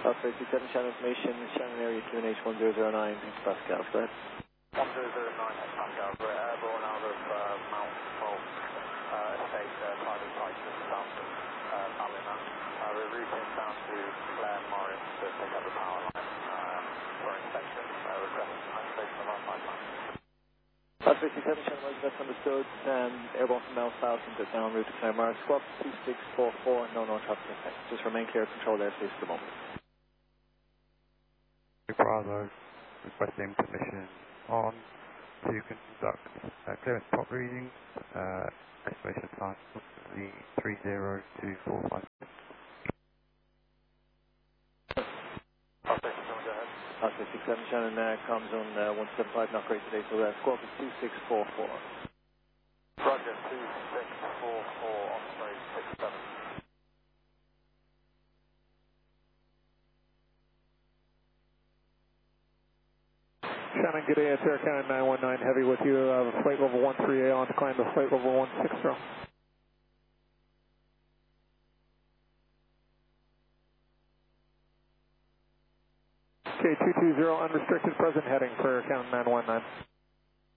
Oscar 27, channel information, Shannon area QNH 1009, Pascal, go ahead. 1009 Pascal, we're airborne out of Mount Falk Estate, private site just south of Ballina. We're routing down to Clare Morris to pick up the power line for inspection. Request activation of our pipeline. Oscar 27, channel noise, that's understood. Airborne from Mel South into down route to Clare Morris, squawk 2644, no traffic effect. Just remain clear, control airspace for the moment. Bravo, requesting permission on to conduct clearance top readings, estimation time the 30245. Oscar 67, Shannon, comms on 175, not great today, so squawk is 2644. Roger, 2644, Osprey 67. Shannon, good day, it's Air Canada 919 Heavy with you, flight level 13A on to climb to flight level 160. Okay, 220 unrestricted present heading for Air Canada 919.